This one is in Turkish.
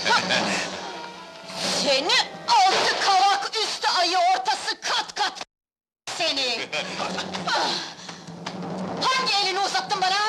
Seni altı kavak üstü ayı ortası kat kat seni! Ah! Hangi elini uzattın bana?